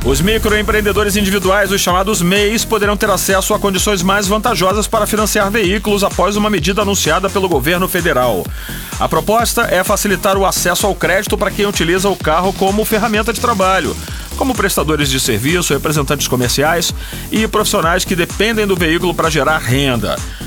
Os microempreendedores individuais, os chamados MEIs, poderão ter acesso a condições mais vantajosas para financiar veículos após uma medida anunciada pelo governo federal. A proposta é facilitar o acesso ao crédito para quem utiliza o carro como ferramenta de trabalho, como prestadores de serviço, representantes comerciais e profissionais que dependem do veículo para gerar renda.